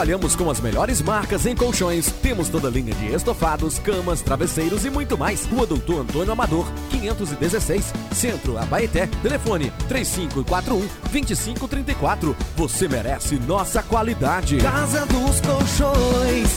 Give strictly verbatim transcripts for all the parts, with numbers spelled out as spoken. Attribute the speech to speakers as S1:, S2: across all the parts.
S1: Trabalhamos com as melhores marcas em colchões. Temos toda a linha de estofados, camas, travesseiros e muito mais. Rua Doutor Antônio Amador, quinhentos e dezesseis, Centro, Abaeté. Telefone três cinco quatro um, dois cinco três quatro. Você merece nossa qualidade.
S2: Casa dos Colchões.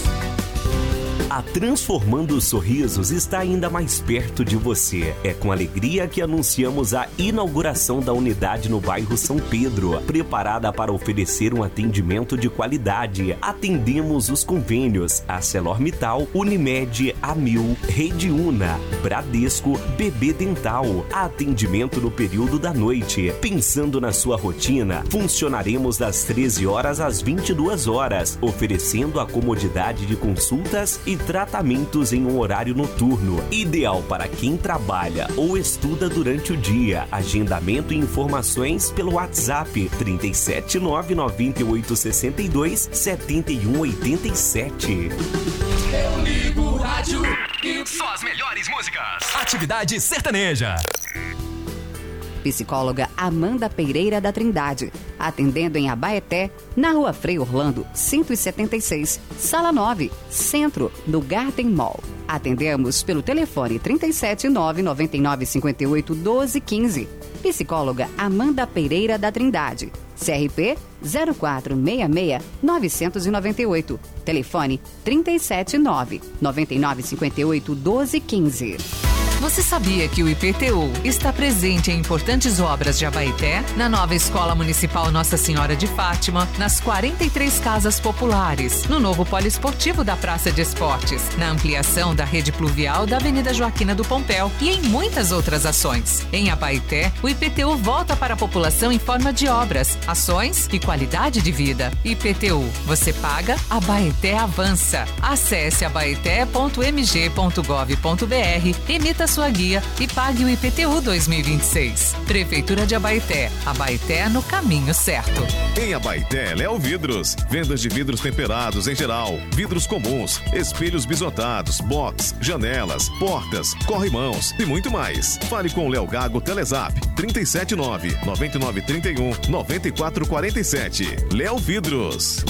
S3: A Transformando Sorrisos está ainda mais perto de você. É com alegria que anunciamos a inauguração da unidade no bairro São Pedro, preparada para oferecer um atendimento de qualidade. Atendemos os convênios ArcelorMittal, Unimed, Amil, Rede Una, Bradesco, B B Dental. Atendimento no período da noite. Pensando na sua rotina, funcionaremos das treze horas às vinte e duas horas, oferecendo a comodidade de consultas e tratamentos em um horário noturno, ideal para quem trabalha ou estuda durante o dia. Agendamento e informações pelo WhatsApp trinta e sete, nove nove oito seis dois, sete um oito sete.
S4: Eu ligo o rádio e só as melhores músicas. Atividade sertaneja.
S5: Psicóloga Amanda Pereira da Trindade, atendendo em Abaeté, na Rua Frei Orlando, cento e setenta e seis, Sala nove, Centro, no Garden Mall. Atendemos pelo telefone trinta e sete, nove nove nove cinco oito, doze quinze. Psicóloga Amanda Pereira da Trindade, C R P zero quatro seis seis, nove nove oito. Telefone trinta e sete, nove nove nove cinco oito, doze quinze.
S6: Você sabia que o I P T U está presente em importantes obras de Abaeté, na nova Escola Municipal Nossa Senhora de Fátima, nas quarenta e três casas populares, no novo poliesportivo da Praça de Esportes, na ampliação da rede pluvial da Avenida Joaquina do Pompéu e em muitas outras ações. Em Abaeté, o I P T U volta para a população em forma de obras, ações e qualidade de vida. I P T U, você paga, Abaeté avança. Acesse abaeté ponto m g ponto gov ponto b r, emita sua guia e pague o I P T U dois mil e vinte e seis. Prefeitura de Abaeté. Abaeté no caminho certo.
S7: Em Abaeté, Léo Vidros. Vendas de vidros temperados em geral, vidros comuns, espelhos bisotados, box, janelas, portas, corrimãos e muito mais. Fale com o Léo Gago Telezap trinta e sete, nove nove nove três um, nove quatro quatro sete. Léo Vidros.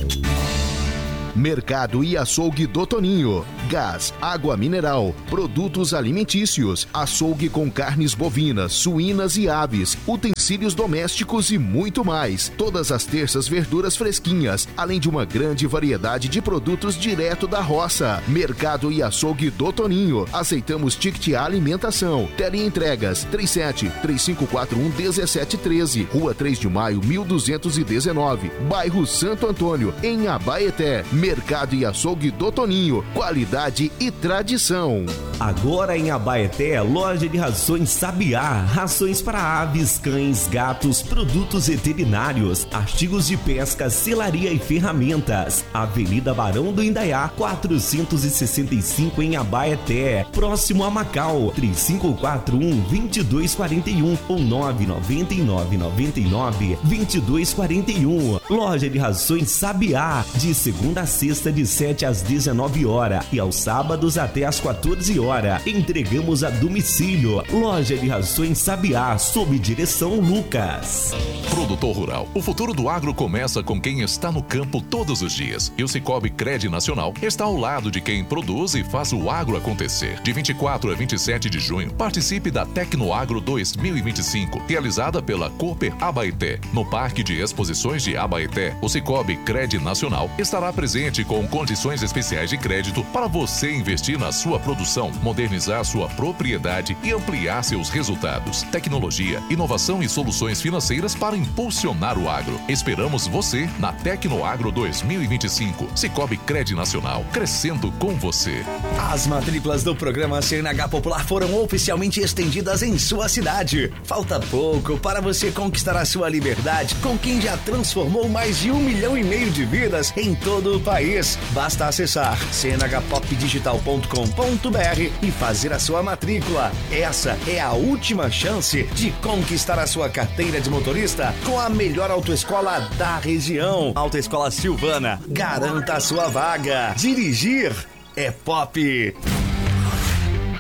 S8: Mercado e Açougue do Toninho. Gás, água mineral, produtos alimentícios, açougue com carnes bovinas, suínas e aves, utensílios domésticos e muito mais. Todas as terças verduras fresquinhas, além de uma grande variedade de produtos direto da roça. Mercado e Açougue do Toninho. Aceitamos ticket alimentação. Teleentregas trinta e sete, três cinco quatro um, dezessete treze. Rua três de maio, mil duzentos e dezenove. Bairro Santo Antônio, em Abaeté. Mercado e Açougue do Toninho, qualidade e tradição.
S3: Agora em Abaeté, loja de rações Sabiá, rações para aves, cães, gatos, produtos veterinários, artigos de pesca, selaria e ferramentas. Avenida Barão do Indaiá, quatrocentos e sessenta e cinco em Abaeté, próximo a Macau, três cinco quatro um, dois dois quatro um ou nove nove nove nove nove, dois dois quatro um. Loja de rações Sabiá, de segunda a sexta de sete às dezenove horas e aos sábados até às quatorze horas. Entregamos a domicílio. Loja de rações Sabiá, sob direção Lucas.
S9: Produtor Rural. O futuro do agro começa com quem está no campo todos os dias. E o Sicoob Cred Nacional está ao lado de quem produz e faz o agro acontecer. De vinte e quatro a vinte e sete de junho, participe da Tecnoagro dois mil e vinte e cinco, realizada pela Cooper Abaeté. No Parque de Exposições de Abaeté, o Sicoob Cred Nacional estará presente com condições especiais de crédito para você investir na sua produção, modernizar sua propriedade e ampliar seus resultados. Tecnologia, inovação e soluções financeiras para impulsionar o agro. Esperamos você na Tecnoagro dois mil e vinte e cinco. Sicoob Cred Nacional, crescendo com você.
S10: As matrículas do programa C N H Popular foram oficialmente estendidas em sua cidade. Falta pouco para você conquistar a sua liberdade com quem já transformou mais de um milhão e meio de vidas em todo o país. Basta acessar c n h pop digital ponto com ponto b r e fazer a sua matrícula. Essa é a última chance de conquistar a sua carteira de motorista com a melhor autoescola da região. Autoescola Silvana. Garanta a sua vaga. Dirigir é pop.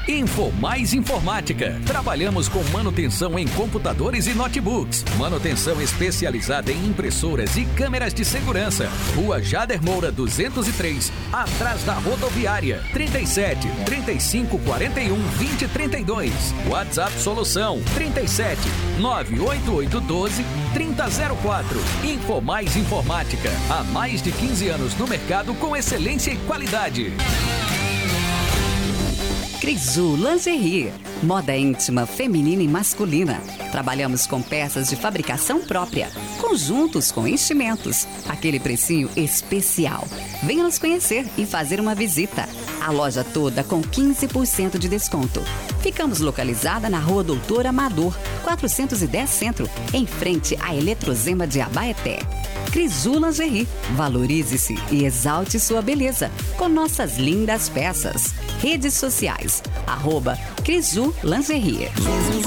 S11: Infomais Informática. Trabalhamos com manutenção em computadores e notebooks. Manutenção especializada em impressoras e câmeras de segurança. Rua Jader Moura duzentos e três, atrás da rodoviária. trinta e sete, trinta e cinco, quarenta e um, vinte, trinta e dois. WhatsApp Solução trinta e sete, nove oito oito um dois, trinta zero quatro. Infomais Informática. Há mais de quinze anos no mercado com excelência e qualidade.
S5: Crisu Lingerie, moda íntima, feminina e masculina. Trabalhamos com peças de fabricação própria, conjuntos com enchimentos, aquele precinho especial. Venha nos conhecer e fazer uma visita. A loja toda com quinze por cento de desconto. Ficamos localizada na Rua Doutor Amador, quatrocentos e dez Centro, em frente à Eletrozema de Abaeté. Crisu Lingerie, valorize-se e exalte sua beleza com nossas lindas peças. Redes sociais, arroba Crisu Lingerie.